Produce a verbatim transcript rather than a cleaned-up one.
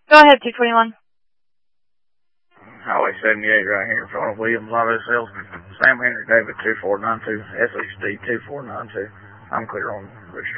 Go ahead, two twenty-one. Highway seventy-eight right here in front of Williams Auto Salesman. Sam Henry David two four nine two, S H D two four nine two. I'm clear on registration.